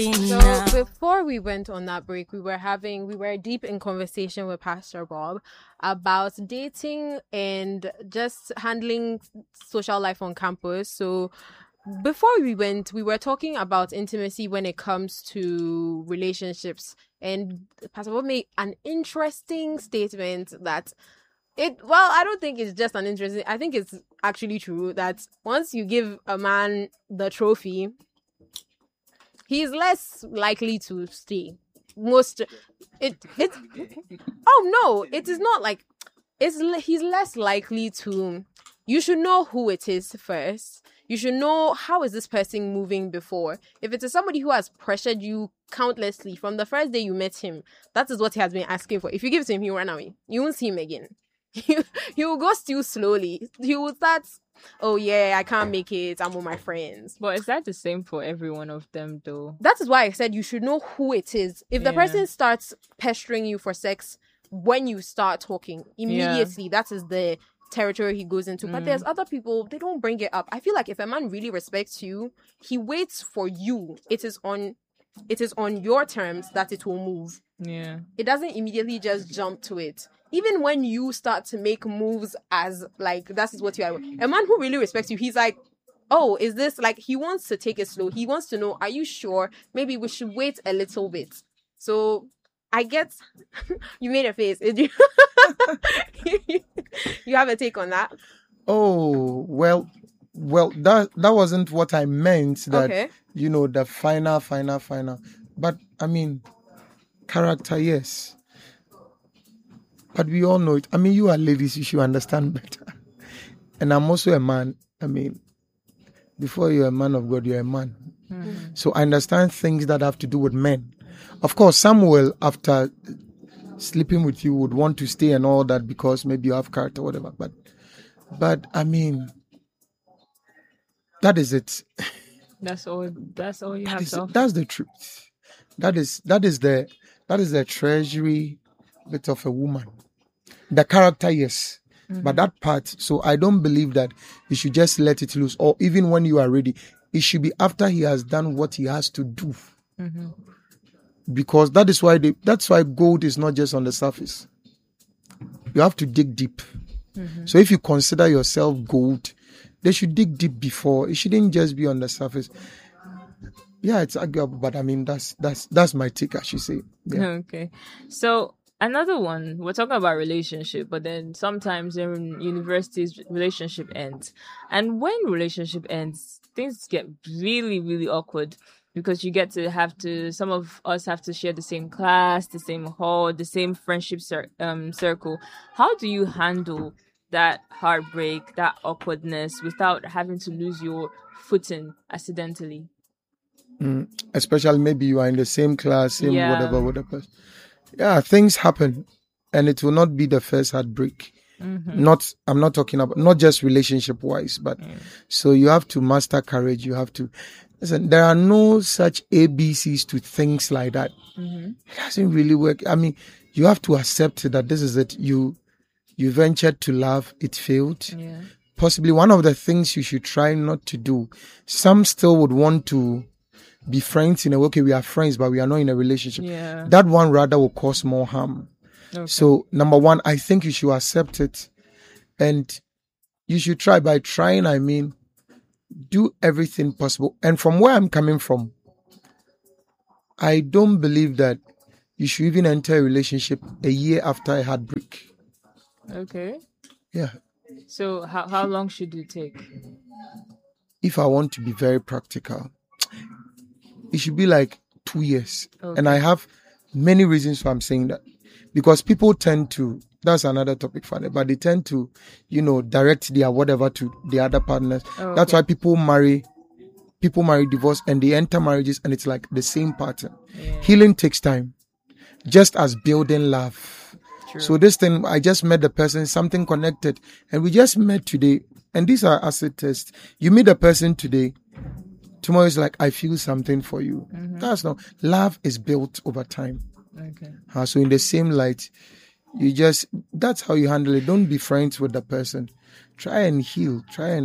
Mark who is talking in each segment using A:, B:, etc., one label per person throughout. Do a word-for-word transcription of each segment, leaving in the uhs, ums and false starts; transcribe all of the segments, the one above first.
A: So before we went on that break, we were having, we were deep in conversation with Pastor Bob about dating and just handling social life on campus. So before we went, we were talking about intimacy when it comes to relationships. And Pastor Bob made an interesting statement that it, well, I don't think it's just an interesting, I think it's actually true that once you give a man the trophy, he's less likely to stay. Most it it oh no, it is not like it's he's less likely to. You should know who it is first. You should know how is this person moving before. If it is somebody who has pressured you countlessly from the first day you met him, that is what he has been asking for. If you give it to him, he'll run away. You won't see him again. He, he will ghost you slowly. He will start, oh yeah, I can't make it, I'm with my friends.
B: But is that the same for every one of them though?
A: That is why I said you should know who it is. If the
B: Yeah.
A: person starts pestering you for sex when you start talking, immediately that is the territory he goes into. But
B: Mm.
A: there's other people, they don't bring it up. I feel like if a man really respects you, he waits for you. It is on it is on your terms that it will move.
B: Yeah.
A: It doesn't immediately just jump to it. Even when you start to make moves as like that is what you are. A man who really respects you, he's like, oh, is this like he wants to take it slow? He wants to know, are you sure? Maybe we should wait a little bit. So I get you made a face. You you have a take on that?
C: Oh, well, well, that that wasn't what I meant. That
A: Okay.
C: you know, the final, final, final. But I mean, character, yes. But we all know it. I mean, you are ladies, you should understand better. And I'm also a man. I mean, before you're a man of God, you're a man.
B: Mm.
C: So I understand things that have to do with men. Of course, some will, after sleeping with you, would want to stay and all that because maybe you have character, whatever. But, but I mean, that is it.
B: That's all that's all you
C: That
B: have
C: is
B: to
C: it.
B: offer.
C: That's the truth. That is that is the that is the treasury bit of a woman. The character, yes. But that part, so I don't believe that you should just let it loose. Or even when you are ready, it should be after he has done what he has to do.
B: Mm-hmm.
C: Because that is why they, that's why gold is not just on the surface. You have to dig deep.
B: Mm-hmm.
C: So if you consider yourself gold, they should dig deep before. It shouldn't just be on the surface. Yeah, it's arguable, but I mean that's that's that's my take, I should say. Yeah.
B: Okay. So another one, we're talking about relationship, but then sometimes in universities, relationship ends. And when relationship ends, things get really, really awkward because you get to have to, some of us have to share the same class, the same hall, the same friendship cir- um, circle. How do you handle that heartbreak, that awkwardness without having to lose your footing accidentally?
C: Mm, especially maybe you are in the same class, same
B: Yeah.
C: whatever, whatever. Yeah, things happen, and it will not be the first heartbreak.
B: Mm-hmm.
C: Not, I'm not talking about not just relationship wise, but
B: Mm.
C: so you have to master courage. You have to listen. There are no such A B Cs to things like that.
B: Mm-hmm.
C: It doesn't really work. I mean, you have to accept that this is it. You you ventured to love, it failed.
B: Yeah.
C: Possibly one of the things you should try not to do. Some still would want to be friends in a way. Okay, we are friends, but we are not in a relationship.
B: Yeah.
C: That one rather will cause more harm.
B: Okay.
C: So number one, I think you should accept it, and you should try. By trying, I mean, do everything possible. And from where I'm coming from, I don't believe that you should even enter a relationship a year after a heartbreak.
B: Okay.
C: Yeah.
B: So how how long should it take?
C: If I want to be very practical, it should be like two years.
B: Okay.
C: And I have many reasons why I'm saying that. Because people tend to, that's another topic for it, but they tend to, you know, direct their whatever to the other partners.
B: Oh,
C: That's
B: okay.
C: why people marry, people marry divorce and they enter marriages and it's like the same pattern.
B: Yeah.
C: Healing takes time, just as building love.
B: True.
C: So this thing, I just met the person, something connected, and we just met today. And these are acid tests. You meet the person today, tomorrow is like, I feel something for you.
B: Mm-hmm.
C: That's not, love is built over time.
B: Okay.
C: Uh, so in the same light, you just, that's how you handle it. Don't be friends with the person. Try and heal. Try and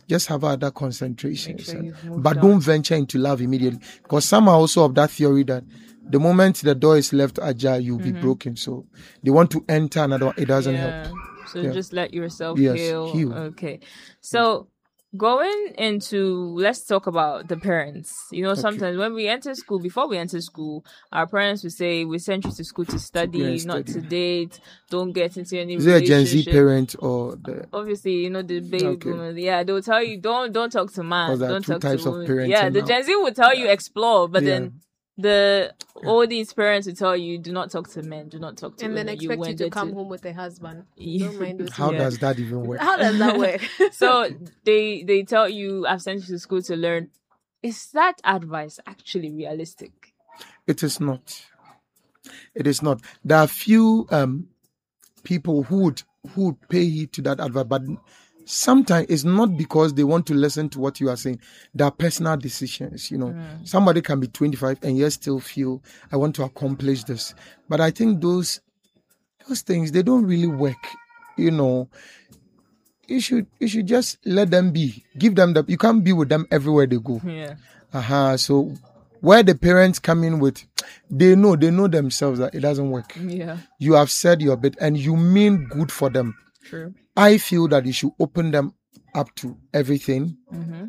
C: just have other concentrations.
B: Make sure
C: and-
B: you've moved
C: but
B: on.
C: don't venture into love immediately. Because some are also of that theory that the moment the door is left ajar, you'll be broken. So they want to enter another one. It doesn't
B: yeah.
C: help.
B: So
C: Yeah.
B: just let yourself
C: Yes,
B: heal.
C: heal.
B: Okay. So going into, let's talk about the parents. You know, sometimes when we enter school, before we enter school, our parents will say, we sent you to school to study,
C: Yeah,
B: not
C: study.
B: to date. Don't get into any
C: Is it a Gen Z
B: relationship.
C: parent or the
B: Obviously, you know, the baby
C: Okay.
B: boomers. Yeah, they'll tell you, don't don't talk to man.
C: Because there are
B: Don't
C: two
B: talk
C: types
B: to
C: of
B: women.
C: parenting
B: Yeah, the
C: now.
B: Gen Z will tell you explore, but
C: Yeah.
B: then the all these parents will tell you, do not talk to men, do not talk to
A: And then
B: women.
A: expect you,
B: went
A: to
B: there
A: come home with a husband.
B: Yeah.
A: Don't mind those
C: how
B: Yeah.
C: does that even work?
A: How does that work?
B: So they they tell you, I've sent you to school to learn. Is that advice actually realistic?
C: It is not. It is not. There are few um, people who would who would pay heed to that advice, but sometimes it's not because they want to listen to what you are saying. There are personal decisions. You know, somebody can be twenty-five and yet still feel I want to accomplish this. But I think those those things they don't really work. You know, you should you should just let them be. Give them the. You can't be with them everywhere they go.
B: Yeah.
C: Uh-huh. So where the parents come in with, they know, they know themselves that it doesn't work.
B: Yeah.
C: You have said your bit and you mean good for them.
B: True.
C: I feel that you should open them up to everything
B: Mm-hmm.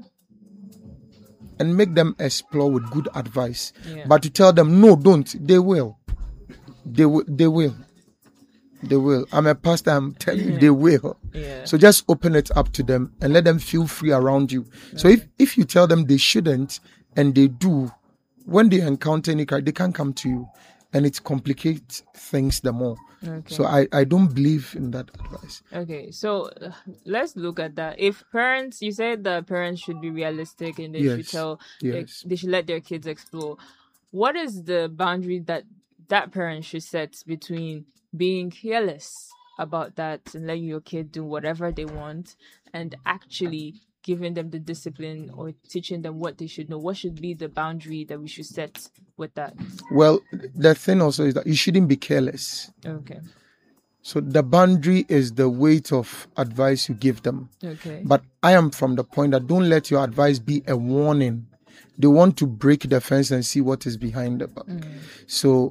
C: and make them explore with good advice.
B: Yeah.
C: But to tell them, no, don't, they will. They will. They will. They will. I'm a pastor, I'm telling you, they will.
B: Yeah.
C: So just open it up to them and let them feel free around you. So if, if you tell them they shouldn't and they do, when they encounter any crime, they can't come to you. And it complicates things the more.
B: Okay.
C: So I, I don't believe in that advice.
B: Okay, so uh, let's look at that. If parents, you said that parents should be realistic and they should
C: Yes,
B: tell, their-
C: yes.
B: they should let their kids explore. What is the boundary that that parent should set between being careless about that and letting your kid do whatever they want and actually giving them the discipline or teaching them what they should know? What should be the boundary that we should set with that?
C: Well, the thing also is that you shouldn't be careless.
B: Okay.
C: So the boundary is the weight of advice you give them.
B: Okay.
C: But I am from the point that don't let your advice be a warning. They want to break the fence and see what is behind the back. So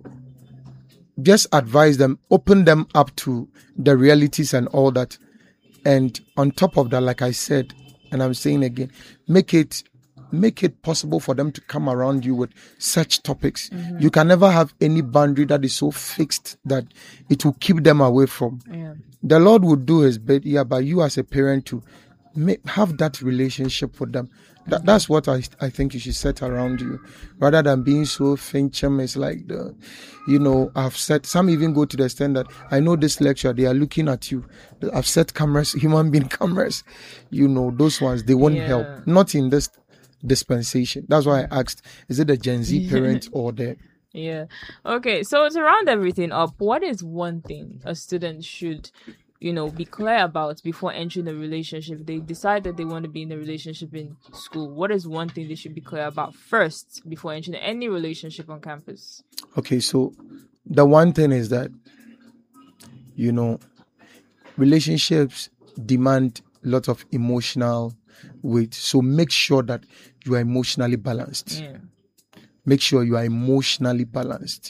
C: just advise them, open them up to the realities and all that. And on top of that, like I said, and I'm saying again, make it make it possible for them to come around you with such topics. You can never have any boundary that is so fixed that it will keep them away from.
B: Yeah.
C: The Lord would do his bit, yeah, but you as a parent to make, have that relationship with them. That, that's what I I think you should set around you, rather than being so finchum. It's like the, you know, I've set some even go to the extent that I know this lecture they are looking at you. I've set cameras, human being cameras, you know, those ones they won't
B: Yeah.
C: help. Not in this dispensation. That's why I asked: is it the Gen Z parent or the?
B: Yeah. Okay. So to round everything up, what is one thing a student should, you know, be clear about before entering a relationship? They decide that they want to be in a relationship in school. What is one thing they should be clear about first before entering any relationship on campus?
C: Okay, so the one thing is that, you know, relationships demand a lot of emotional weight. So make sure that you are emotionally balanced.
B: Yeah.
C: Make sure you are emotionally balanced.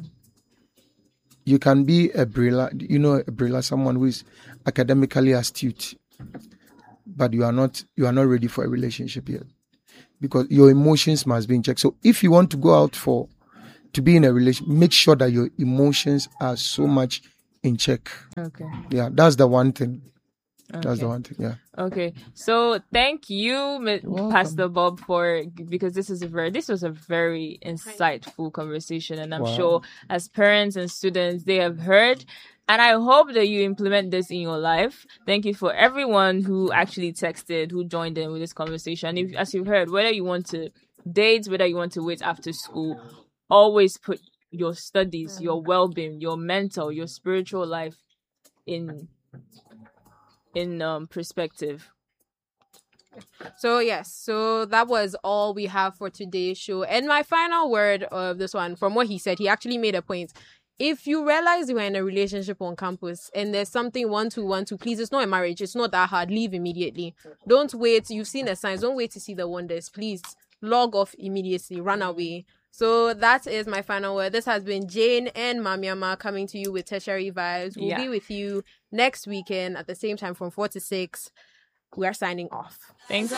C: You can be a brilla, you know, a brilla, someone who is academically astute, but you are not, you are not ready for a relationship yet, because your emotions must be in check. So if you want to go out for, to be in a relationship, make sure that your emotions are so much in check.
B: Okay.
C: Yeah, that's the one thing. That's
B: Okay.
C: the one thing. Yeah.
B: Okay, so thank you, Mi-
C: welcome.
B: Pastor Bob, for because this is a very this was a very insightful conversation, and I'm
C: Wow.
B: sure as parents and students they have heard, and I hope that you implement this in your life. Thank you for everyone who actually texted, who joined in with this conversation. If, as you've heard, whether you want to date, whether you want to wait after school, always put your studies, your well-being, your mental, your spiritual life in. in um perspective.
A: So yes, so that was all we have for today's show. And my final word of this one, from what he said, he actually made a point. if you realize you are in a relationship on campus and there's something one two one two, please, it's not a marriage. It's not that hard. Leave immediately. Don't wait. You've seen the signs. Don't wait to see the wonders. Please log off immediately. Run away. So that is my final word. This has been Jane and Mamiama coming to you with Tertiary Vibes. We'll
B: Yeah.
A: be with you next weekend at the same time from four to six. We are signing off.
B: Thanks.